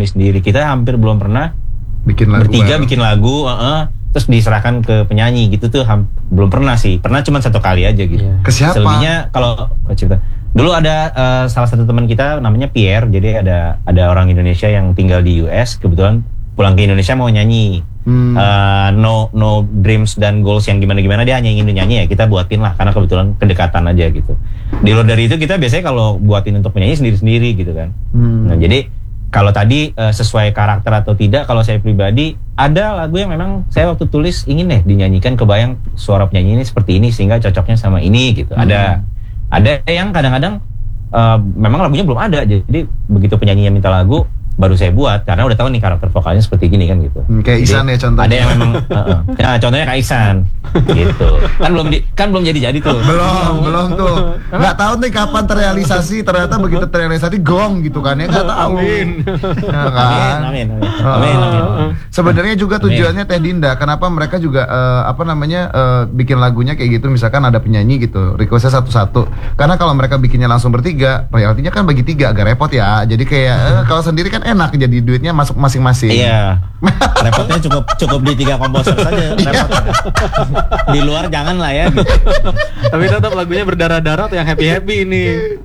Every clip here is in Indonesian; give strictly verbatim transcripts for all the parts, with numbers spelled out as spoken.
demi sendiri. Kita hampir belum pernah bikin lagu bertiga baru. bikin lagu, uh-uh, terus diserahkan ke penyanyi gitu tuh ham- belum pernah sih. Pernah cuma satu kali aja gitu. Iya. Ke siapa? Selebihnya kalau ke cipta. Dulu ada uh, salah satu teman kita namanya Pierre. Jadi ada ada orang Indonesia yang tinggal di U S, kebetulan pulang ke Indonesia mau nyanyi. Hmm. Uh, no no dreams dan goals yang gimana-gimana, dia hanya ingin nyanyi, ya kita buatin lah karena kebetulan kedekatan aja gitu. Di luar dari itu kita biasanya kalau buatin untuk penyanyi sendiri-sendiri gitu kan. Hmm. Nah jadi kalau tadi uh, sesuai karakter atau tidak, kalau saya pribadi ada lagu yang memang saya waktu tulis ingin deh dinyanyikan, kebayang suara penyanyi ini seperti ini sehingga cocoknya sama ini gitu. Hmm. Ada ada yang kadang-kadang uh, memang lagunya belum ada, jadi begitu penyanyinya minta lagu baru saya buat karena udah tahu nih karakter vokalnya seperti gini kan gitu. Hmm, kayak Ihsan ya contohnya. Ada yang memang uh-uh. Nah, contohnya kayak Ihsan gitu. Kan belum di, kan belum jadi-jadi tuh. Belum, belum tuh. Nggak tahu nih kapan terrealisasi, ternyata begitu terrealisasi gong gitu kan ya, nggak tahu. Amin. Ya kan? Amin, amin, amin. Uh, Amin, amin, amin. Sebenarnya juga tujuannya Teh Dinda, kenapa mereka juga uh, apa namanya uh, bikin lagunya kayak gitu, misalkan ada penyanyi gitu, requestnya satu-satu. Karena kalau mereka bikinnya langsung bertiga, royaltinya kan bagi tiga agak repot ya. Jadi kayak uh, kalau sendiri kan enak, jadi duitnya masuk masing-masing. Iya. Repotnya cukup cukup di tiga komposer saja. Repotnya. Di luar jangan lah ya. Gitu. Tapi tetap lagunya berdarah-darah atau yang happy-happy ini.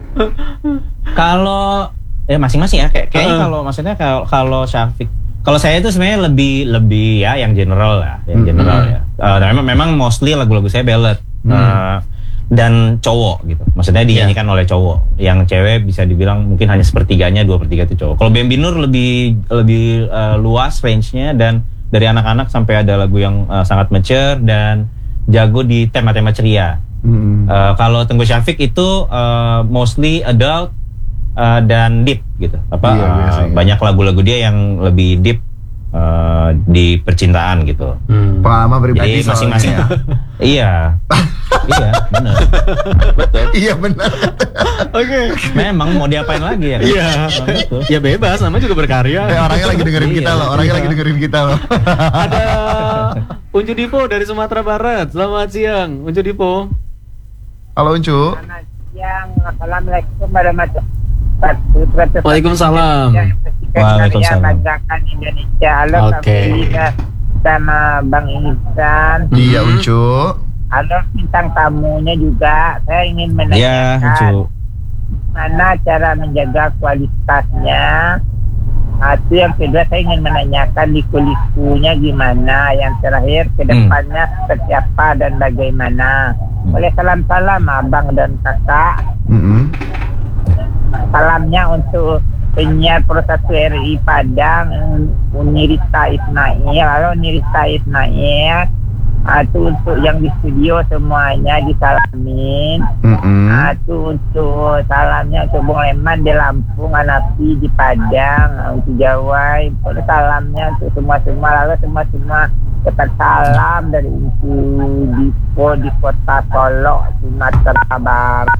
Kalau ya masing-masing ya, kayak kayaknya Uh. kalau maksudnya kalau kalau Syafiq, kalau saya itu sebenarnya lebih lebih ya yang general ya, yang Mm-hmm. general ya. Uh, memang memang mostly lagu-lagu saya ballad. Mm. Uh, dan cowok gitu, maksudnya dinyanyikan oleh cowok. Yang cewek bisa dibilang mungkin hanya sepertiganya, dua per tiga itu cowok. Kalau Bambi Nur lebih lebih uh, luas range-nya, dan dari anak-anak sampai ada lagu yang uh, sangat mature dan jago di tema-tema ceria. Hmm. Uh, kalau Tengku Syafiq itu uh, mostly adult uh, dan deep gitu. Apa Iya, uh, biasanya. banyak lagu-lagu dia yang lebih deep uh, di percintaan gitu. Hmm. Pengalaman pribadi Jadi masing-masing. soalnya ya. Iya. Iya, benar. Betul. Iya benar. Oke. Memang mau diapain lagi ya? Iya. Memang gitu. Ya bebas, namanya juga berkarya. Eh, orangnya lagi dengerin kita Iya, loh, orangnya iya. lagi dengerin kita loh. Ada Uncu Dipo dari Sumatera Barat. Selamat siang, Uncu Dipo. Halo Uncu. Selamat siang, assalamualaikum warahmatullahi. Waalaikumsalam. Waalaikumsalam. Banggakan Indonesia. Halo Oke. Kak Frida sama Bang Ihsan. Iya Mhm. Uncu. Halo bintang tamunya juga. Saya ingin Iya, menanyakan lucu. mana cara menjaga kualitasnya. Nah, itu yang kedua saya ingin menanyakan liku-likunya gimana. Yang terakhir kedepannya seperti apa dan bagaimana. Boleh salam-salam abang dan kakak. Mm-mm. Salamnya untuk penyiar Pro satu R I Padang, Unirita Ismail. Halo Unirita Ismail. Itu untuk yang di studio semuanya disalamin. Mm-mm. Itu untuk salamnya untuk Bung Leman di Lampung, Anapi di Padang, untuk Jawa. Itu salamnya untuk semua-semua. Lalu semua-semua dapat salam dari Uncu Dipo di kota Solo, Sumatera Barat.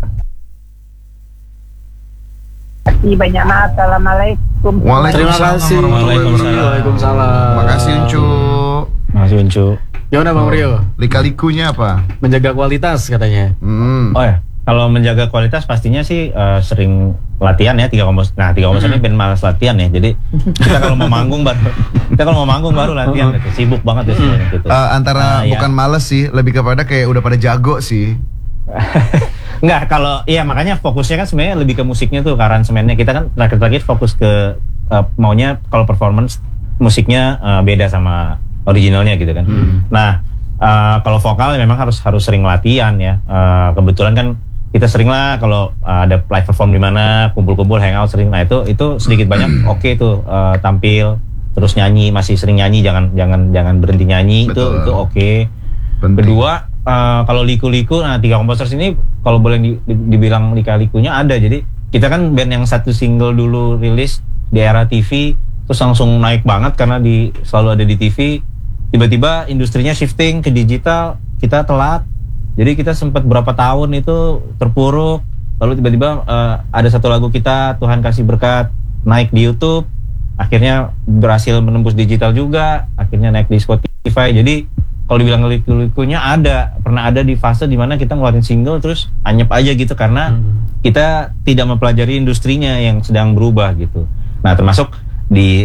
Terima kasih banyak. Assalamualaikum. Waalaikumsalam Terima kasih. warahmatullahi wabarakatuh. Waalaikumsalam. Makasih Uncu. Masih Uncu. Gimana Bang Rio? Lika-likunya apa? Menjaga kualitas katanya. Hmm. Oh ya, kalau menjaga kualitas pastinya sih uh, sering latihan ya, tiga komposer. Nah, tiga komposer ini band malas latihan ya. Jadi kita kalau mau manggung baru kita kalau mau manggung baru latihan gitu. Sibuk banget ya semuanya gitu. Uh, antara Nah, ya. bukan males sih, lebih kepada kayak udah pada jago sih. Enggak, kalau iya makanya fokusnya kan sebenarnya lebih ke musiknya tuh, ke aransemennya. Kita kan terakhir-terakhir fokus ke uh, maunya kalau performance musiknya uh, beda sama originalnya gitu kan. Hmm. Nah, uh, kalau vokal memang harus harus sering latihan ya. Uh, kebetulan kan kita sering lah kalau uh, ada live perform di mana, kumpul-kumpul, hangout sering. Nah, itu itu sedikit banyak oke okay tuh uh, tampil terus nyanyi, masih sering nyanyi, jangan jangan jangan berhenti nyanyi. Betul. Itu itu oke. Okay. Penting. Kedua, uh, kalau liku-liku, nah tiga komposer sini kalau boleh di, di, dibilang lika-likunya ada. Jadi kita kan band yang satu single dulu rilis di era T V, terus langsung naik banget karena di selalu ada di T V. Tiba-tiba industrinya shifting ke digital, kita telat. Jadi kita sempat berapa tahun itu terpuruk. Lalu tiba-tiba uh, ada satu lagu kita, Tuhan Kasih Berkat, naik di YouTube. Akhirnya berhasil menembus digital juga. Akhirnya naik di Spotify. Jadi kalau dibilang liku-likunya ada, pernah ada di fase dimana kita ngeluarin single terus anyep aja gitu karena Hmm. kita tidak mempelajari industrinya yang sedang berubah gitu. Nah, termasuk di